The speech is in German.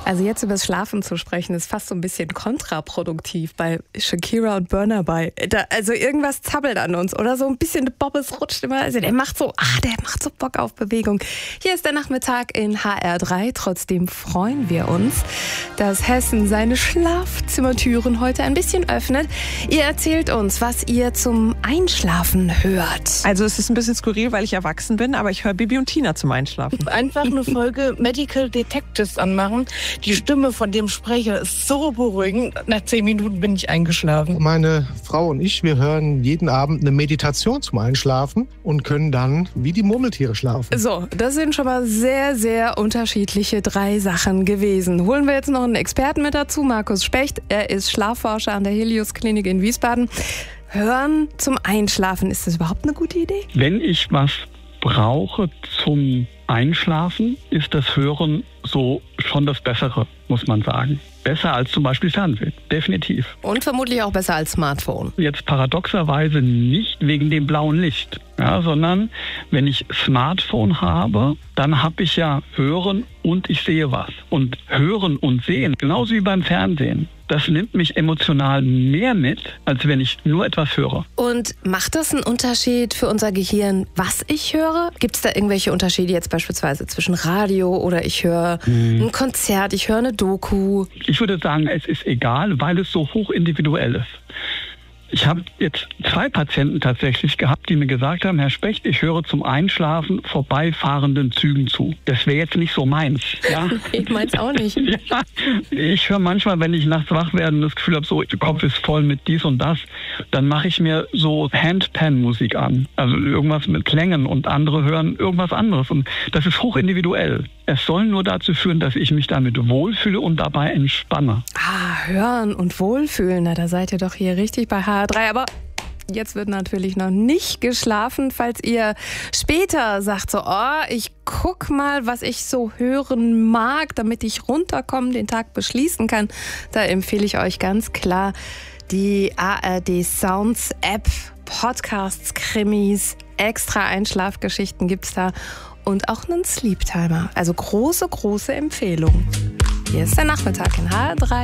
Also jetzt über das Schlafen zu sprechen, ist fast so ein bisschen kontraproduktiv bei Shakira und Burna Boy. Also irgendwas zappelt an uns oder so ein bisschen, Bobbes rutscht immer. Also der macht so Bock auf Bewegung. Hier ist der Nachmittag in HR3. Trotzdem freuen wir uns, dass Hessen seine Schlafzimmertüren heute ein bisschen öffnet. Ihr erzählt uns, was ihr zum Einschlafen hört. Also es ist ein bisschen skurril, weil ich erwachsen bin, aber ich höre Bibi und Tina zum Einschlafen. Einfach eine Folge Medical Detectives anmachen. Die Stimme von dem Sprecher ist so beruhigend. Nach 10 Minuten bin ich eingeschlafen. Meine Frau und ich, wir hören jeden Abend eine Meditation zum Einschlafen und können dann wie die Murmeltiere schlafen. So, das sind schon mal sehr, sehr unterschiedliche 3 Sachen gewesen. Holen wir jetzt noch einen Experten mit dazu, Markus Specht. Er ist Schlafforscher an der Helios Klinik in Wiesbaden. Hören zum Einschlafen, ist das überhaupt eine gute Idee? Wenn ich was brauche zum Einschlafen, ist das Hören so schon das Bessere, muss man sagen. Besser als zum Beispiel Fernsehen, definitiv. Und vermutlich auch besser als Smartphone. Jetzt paradoxerweise nicht wegen dem blauen Licht, sondern wenn ich Smartphone habe, dann habe ich ja Hören und ich sehe was. Und Hören und Sehen, genauso wie beim Fernsehen, das nimmt mich emotional mehr mit, als wenn ich nur etwas höre. Und macht das einen Unterschied für unser Gehirn, was ich höre? Gibt es da irgendwelche Unterschiede jetzt beispielsweise zwischen Radio oder ich höre ein Konzert, ich höre eine Doku? Ich würde sagen, es ist egal, weil es so hoch individuell ist. Ich habe jetzt 2 Patienten tatsächlich gehabt, die mir gesagt haben, Herr Specht, ich höre zum Einschlafen vorbeifahrenden Zügen zu. Das wäre jetzt nicht so meins. Ja? Ich meins auch nicht. Ja, ich höre manchmal, wenn ich nachts wach werde und das Gefühl habe, so, der Kopf ist voll mit dies und das, dann mache ich mir so Handpan-Musik an. Also irgendwas mit Klängen und andere hören irgendwas anderes. Und das ist hochindividuell. Es soll nur dazu führen, dass ich mich damit wohlfühle und dabei entspanne. Hören und wohlfühlen, da seid ihr doch hier richtig bei HR3. Aber jetzt wird natürlich noch nicht geschlafen, falls ihr später sagt so, ich guck mal, was ich so hören mag, damit ich runterkommen, den Tag beschließen kann. Da empfehle ich euch ganz klar die ARD Sounds App, Podcasts, Krimis, extra Einschlafgeschichten gibt's da und auch einen Sleep Timer. Also große, große Empfehlung. Hier ist der Nachmittag in HR3.